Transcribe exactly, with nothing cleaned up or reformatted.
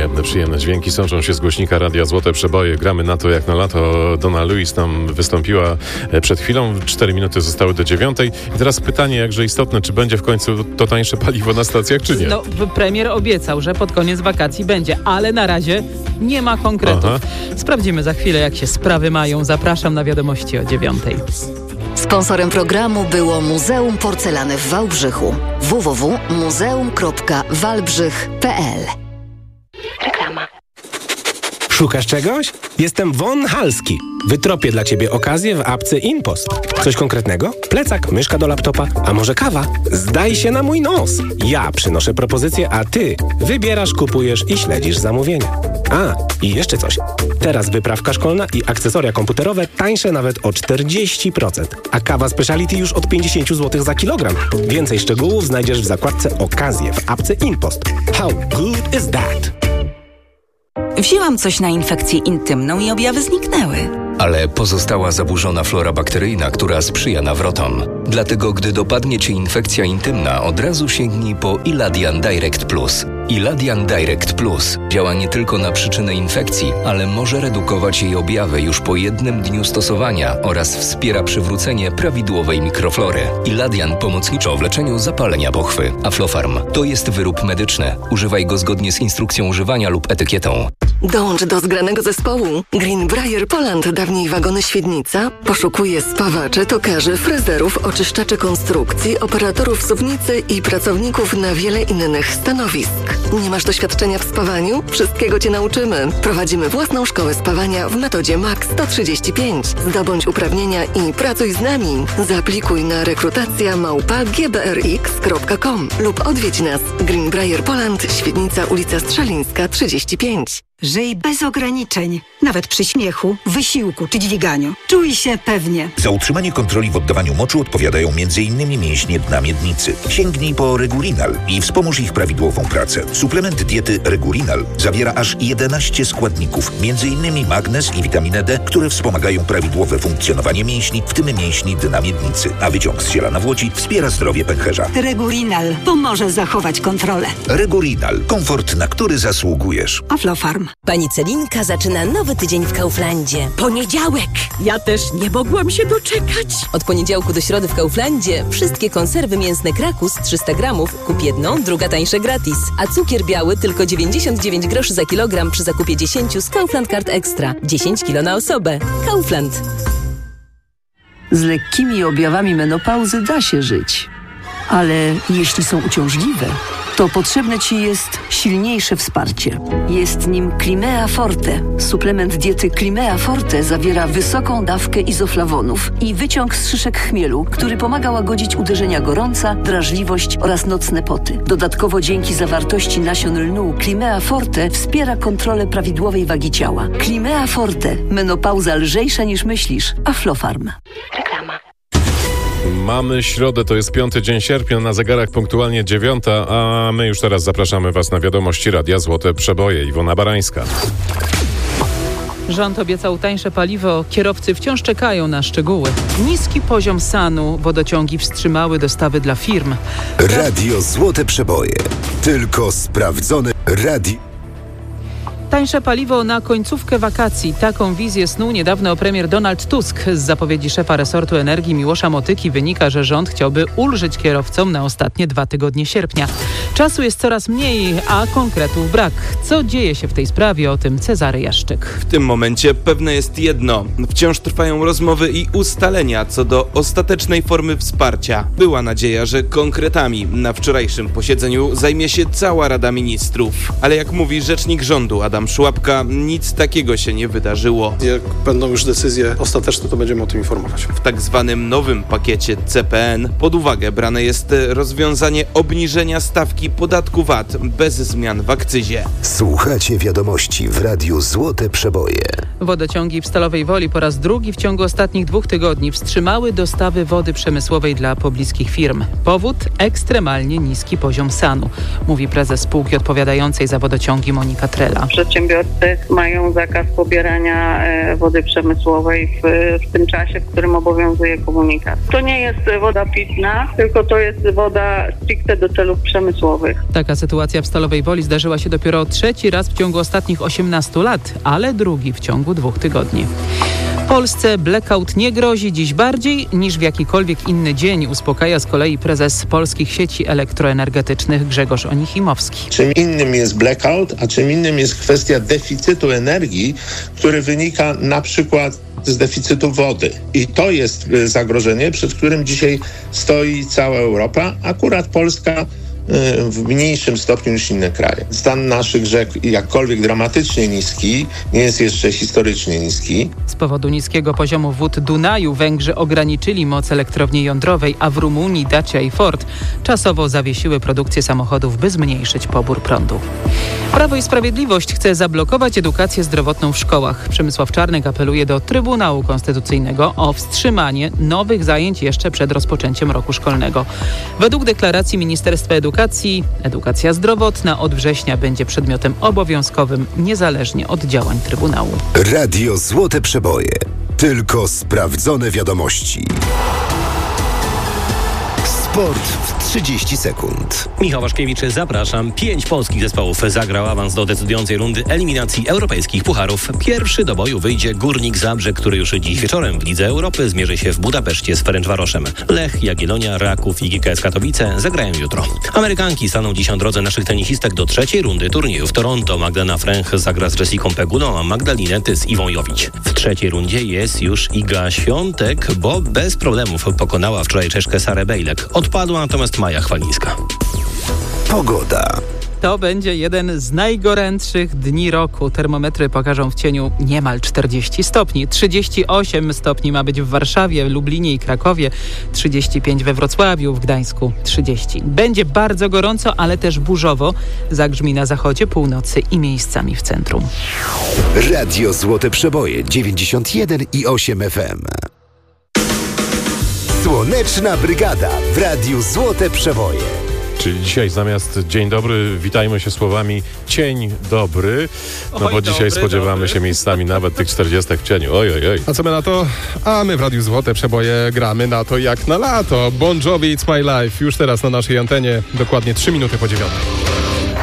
Takie przyjemne dźwięki sączą się z głośnika Radia Złote Przeboje. Gramy na to jak na lato. Donna Lewis tam wystąpiła przed chwilą. Cztery minuty zostały do dziewiątej. I teraz pytanie jakże istotne, czy będzie w końcu to tańsze paliwo na stacjach, czy nie? No, premier obiecał, że pod koniec wakacji będzie, ale na razie nie ma konkretów. Aha. Sprawdzimy za chwilę, jak się sprawy mają. Zapraszam na wiadomości o dziewiątej. Sponsorem programu było Muzeum Porcelany w Wałbrzychu. w w w kropka muzeum kropka wałbrzych kropka p l. Reklama. Szukasz czegoś? Jestem Von Halski. Wytropię dla Ciebie okazję w apce InPost. Coś konkretnego? Plecak, myszka do laptopa, a może kawa? Zdaj się na mój nos. Ja przynoszę propozycję, a Ty wybierasz, kupujesz i śledzisz zamówienia. A, i jeszcze coś. Teraz wyprawka szkolna i akcesoria komputerowe tańsze nawet o czterdzieści procent. A kawa Speciality już od pięćdziesiąt złotych za kilogram. Więcej szczegółów znajdziesz w zakładce Okazje w apce InPost. How good is that? Wzięłam coś na infekcję intymną i objawy zniknęły. Ale pozostała zaburzona flora bakteryjna, która sprzyja nawrotom. Dlatego, gdy dopadnie Cię infekcja intymna, od razu sięgnij po Iladian Direct Plus. Iladian Direct Plus działa nie tylko na przyczynę infekcji, ale może redukować jej objawy już po jednym dniu stosowania oraz wspiera przywrócenie prawidłowej mikroflory. Iladian pomocniczo w leczeniu zapalenia pochwy. Aflofarm to jest wyrób medyczny. Używaj go zgodnie z instrukcją używania lub etykietą. Dołącz do zgranego zespołu. Greenbrier Poland, dawniej Wagony Świdnica, poszukuje spawaczy, tokarzy, frezerów, oczyszczaczy konstrukcji, operatorów suwnicy i pracowników na wiele innych stanowisk. Nie masz doświadczenia w spawaniu? Wszystkiego Cię nauczymy. Prowadzimy własną szkołę spawania w metodzie M A X sto trzydzieści pięć. Zdobądź uprawnienia i pracuj z nami. Zaaplikuj na rekrutacja małpa g b r x kropka com lub odwiedź nas. Greenbrier Poland, Świdnica, ulica Strzelińska trzydzieści pięć. Żyj bez ograniczeń, nawet przy śmiechu, wysiłku czy dźwiganiu. Czuj się pewnie. Za utrzymanie kontroli w oddawaniu moczu odpowiadają między innymi mięśnie dna miednicy. Sięgnij po Regulinal i wspomóż ich prawidłową pracę. Suplement diety Regulinal zawiera aż jedenaście składników, między innymi magnez i witaminę D, które wspomagają prawidłowe funkcjonowanie mięśni, w tym mięśni dna miednicy. A wyciąg z ziela nawłoci wspiera zdrowie pęcherza. Regulinal pomoże zachować kontrolę. Regulinal. Komfort, na który zasługujesz. Aflofarm. Pani Celinka zaczyna nowy tydzień w Kauflandzie. Poniedziałek! Ja też nie mogłam się doczekać. Od poniedziałku do środy w Kauflandzie wszystkie konserwy mięsne Krakus trzysta gramów, kup jedną, druga tańsze gratis. A cukier biały tylko dziewięćdziesiąt dziewięć groszy za kilogram przy zakupie dziesięć z Kaufland Card Extra. dziesięć kilo na osobę. Kaufland. Z lekkimi objawami menopauzy da się żyć. Ale jeśli są uciążliwe, to potrzebne Ci jest silniejsze wsparcie. Jest nim Climea Forte. Suplement diety Climea Forte zawiera wysoką dawkę izoflawonów i wyciąg z szyszek chmielu, który pomaga łagodzić uderzenia gorąca, drażliwość oraz nocne poty. Dodatkowo dzięki zawartości nasion lnu Climea Forte wspiera kontrolę prawidłowej wagi ciała. Climea Forte. Menopauza lżejsza niż myślisz. Aflofarm. Reklama. Mamy środę, to jest piąty dzień sierpnia, na zegarach punktualnie dziewiąta, a my już teraz zapraszamy Was na wiadomości Radia Złote Przeboje. Iwona Barańska. Rząd obiecał tańsze paliwo, kierowcy wciąż czekają na szczegóły. Niski poziom sanu, wodociągi wstrzymały dostawy dla firm. Radio Złote Przeboje. Tylko sprawdzone radio. Tańsze paliwo na końcówkę wakacji. Taką wizję snuł niedawno premier Donald Tusk. Z zapowiedzi szefa resortu energii Miłosza Motyki wynika, że rząd chciałby ulżyć kierowcom na ostatnie dwa tygodnie sierpnia. Czasu jest coraz mniej, a konkretów brak. Co dzieje się w tej sprawie? O tym Cezary Jaszczyk. W tym momencie pewne jest jedno. Wciąż trwają rozmowy i ustalenia co do ostatecznej formy wsparcia. Była nadzieja, że konkretami na wczorajszym posiedzeniu zajmie się cała Rada Ministrów. Ale jak mówi rzecznik rządu Adam Szłapka, nic takiego się nie wydarzyło. Jak będą już decyzje ostateczne, to będziemy o tym informować. W tak zwanym nowym pakiecie C P N pod uwagę brane jest rozwiązanie obniżenia stawki podatku V A T bez zmian w akcyzie. Słuchacie wiadomości w Radiu Złote Przeboje. Wodociągi w Stalowej Woli po raz drugi w ciągu ostatnich dwóch tygodni wstrzymały dostawy wody przemysłowej dla pobliskich firm. Powód? Ekstremalnie niski poziom sanu, mówi prezes spółki odpowiadającej za wodociągi Monika Trela. Przedsiębiorcy mają zakaz pobierania wody przemysłowej w, w tym czasie, w którym obowiązuje komunikat. To nie jest woda pitna, tylko to jest woda stricte do celów przemysłowych. Taka sytuacja w Stalowej Woli zdarzyła się dopiero trzeci raz w ciągu ostatnich osiemnastu lat, ale drugi w ciągu dwóch tygodni. Polsce blackout nie grozi dziś bardziej niż w jakikolwiek inny dzień, uspokaja z kolei prezes polskich sieci elektroenergetycznych Grzegorz Onichimowski. Czym innym jest blackout, a czym innym jest kwestia deficytu energii, który wynika na przykład z deficytu wody. I to jest zagrożenie, przed którym dzisiaj stoi cała Europa. Akurat Polska w mniejszym stopniu niż inne kraje. Stan naszych rzek jakkolwiek dramatycznie niski, nie jest jeszcze historycznie niski. Z powodu niskiego poziomu wód Dunaju Węgrzy ograniczyli moc elektrowni jądrowej, a w Rumunii Dacia i Ford czasowo zawiesiły produkcję samochodów, by zmniejszyć pobór prądu. Prawo i Sprawiedliwość chce zablokować edukację zdrowotną w szkołach. Przemysław Czarnek apeluje do Trybunału Konstytucyjnego o wstrzymanie nowych zajęć jeszcze przed rozpoczęciem roku szkolnego. Według deklaracji Ministerstwa Edukacji, edukacja zdrowotna od września będzie przedmiotem obowiązkowym, niezależnie od działań Trybunału. Radio Złote Przeboje. Tylko sprawdzone wiadomości. Sport w trzydzieści sekund. Michał Waszkiewicz, zapraszam. Pięć polskich zespołów zagrał awans do decydującej rundy eliminacji europejskich pucharów. Pierwszy do boju wyjdzie Górnik Zabrze, który już dziś wieczorem w Lidze Europy zmierzy się w Budapeszcie z Ferencvaroszem. Lech, Jagiellonia, Raków i G K S Katowice zagrają jutro. Amerykanki staną dziś na drodze naszych tenisistek do trzeciej rundy turnieju w Toronto. Magdalena Fręch zagra z Jessiką Peguną, a Magdalinę Ty z Iwą Jowicz. W trzeciej rundzie jest już Iga Świątek, bo bez problemów pokonała wczoraj Czeszkę Sarę Bejlek. Odpadła natomiast Maja Chwalińska. Pogoda. To będzie jeden z najgorętszych dni roku. Termometry pokażą w cieniu niemal czterdzieści stopni. trzydzieści osiem stopni ma być w Warszawie, Lublinie i Krakowie, trzydzieści pięć we Wrocławiu, w Gdańsku trzydzieści. Będzie bardzo gorąco, ale też burzowo. Zagrzmi na zachodzie, północy i miejscami w centrum. Radio Złote Przeboje dziewięćdziesiąt jeden i osiem F M. Słoneczna Brygada w Radiu Złote Przeboje. Czyli dzisiaj zamiast dzień dobry witajmy się słowami cień dobry, no bo Oj, dzisiaj dobry, spodziewamy dobry. się miejscami nawet tych czterdziestek w cieniu. Oj, oj, oj. A co my na to? A my w Radiu Złote Przeboje gramy na to jak na lato. Bon Jovi, It's My Life. Już teraz na naszej antenie, dokładnie trzy minuty po dziewiątej.